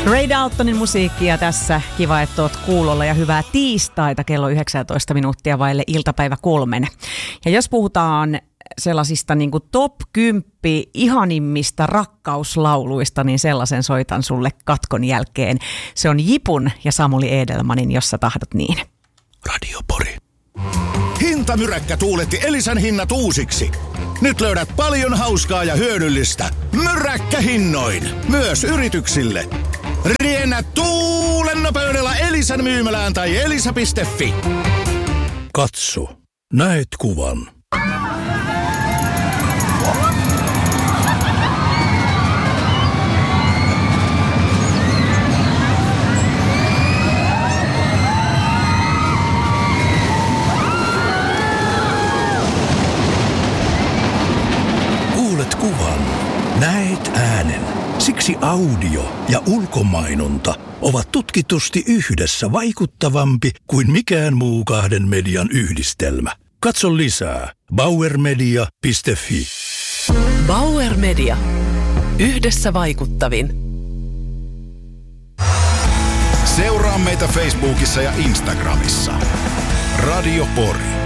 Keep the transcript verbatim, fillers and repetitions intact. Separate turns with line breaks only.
Ray Daltonin musiikkia tässä. Kiva, että oot kuulolla ja hyvää tiistaita kello yhdeksäntoista minuuttia vaille iltapäivä kolmen. Ja jos puhutaan sellaisista niin kuin top kymmenen ihanimmista rakkauslauluista, niin sellaisen soitan sulle katkon jälkeen. Se on Jipun ja Samuli Edelmanin Jos sä tahdot niin.
Radio Pori. Hintamyräkkä tuuletti Elisan hinnat uusiksi. Nyt löydät paljon hauskaa ja hyödyllistä. Myräkkähinnoin. Myös yrityksille. Riennä tuulen nopeudella Elisan myymälään tai elisa piste fi.
Katso. Näet kuvan. Kuulet kuvan. Näet äänen. Siksi audio ja ulkomainonta ovat tutkitusti yhdessä vaikuttavampi kuin mikään muu kahden median yhdistelmä. Katso lisää bauer media piste fi.
Bauer Media. Yhdessä vaikuttavin.
Seuraa meitä Facebookissa ja Instagramissa. Radio Pori.